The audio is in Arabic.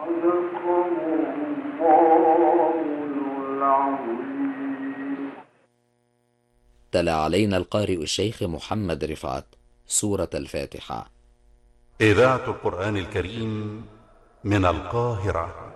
تلا علينا القارئ الشيخ محمد رفعت سورة الفاتحة. إذاعة القرآن الكريم من القاهرة.